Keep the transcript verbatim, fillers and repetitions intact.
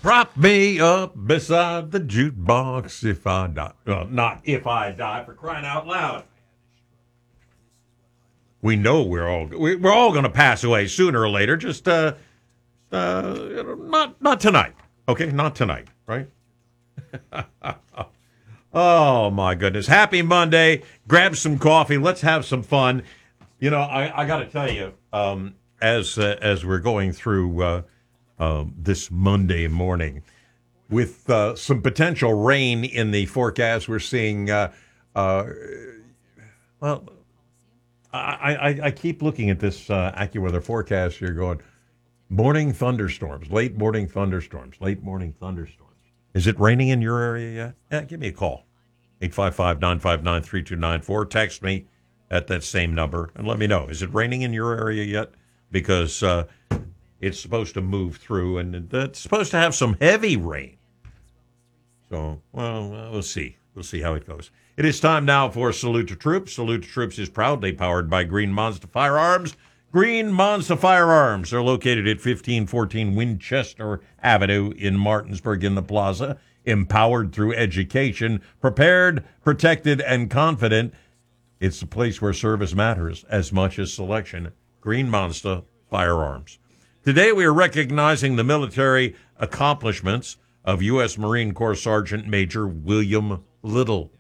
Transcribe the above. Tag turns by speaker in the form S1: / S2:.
S1: Prop me up beside the jukebox if I die. Well, not if I die, for crying out loud. We know we're all we're all going to pass away sooner or later. Just uh, uh, not not tonight. Okay, not tonight, right? Oh my goodness! Happy Monday. Grab some coffee. Let's have some fun. You know, I, I got to tell you, um, as uh, as we're going through uh, uh, this Monday morning, with uh, some potential rain in the forecast, we're seeing. Uh, uh, well, I, I I keep looking at this uh, AccuWeather forecast here, going morning thunderstorms, late morning thunderstorms, late morning thunderstorms. Is it raining in your area yet? Yeah, give me a call. eight five five, nine five nine, three two nine four. Text me at that same number and let me know. Is it raining in your area yet? Because uh, it's supposed to move through, and it's supposed to have some heavy rain. So, well, we'll see. We'll see how it goes. It is time now for Salute to Troops. Salute to Troops is proudly powered by Green Monster Firearms. Green Monster Firearms are located at fifteen fourteen Winchester Avenue in Martinsburg in the Plaza. Empowered through education, prepared, protected, and confident. It's the place where service matters as much as selection. Green Monster Firearms. Today we are recognizing the military accomplishments of U S Marine Corps Sergeant Major William Little.